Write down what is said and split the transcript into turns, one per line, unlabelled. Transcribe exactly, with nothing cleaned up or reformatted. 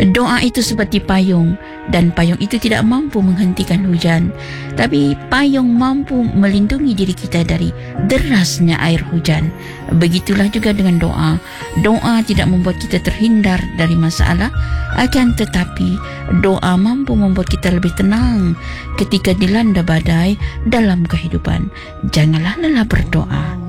Doa itu seperti payung, dan payung itu tidak mampu menghentikan hujan, tapi payung mampu melindungi diri kita dari derasnya air hujan. Begitulah juga dengan doa. Doa tidak membuat kita terhindar dari masalah, akan tetapi doa mampu membuat kita lebih tenang ketika dilanda badai dalam kehidupan. Janganlah lelah berdoa.